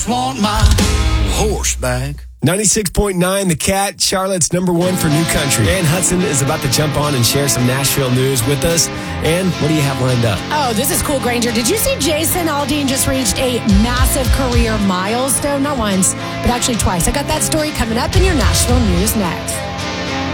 just want my horse back. 96.9 The Cat, Charlotte's number one for new country. Ann Hudson is about to jump on and share some Nashville news with us. Ann, what do you have lined up? Oh, this is cool, Granger. Did you see Jason Aldean just reached a massive career milestone? Not once, but actually twice. I got that story coming up in your Nashville news next.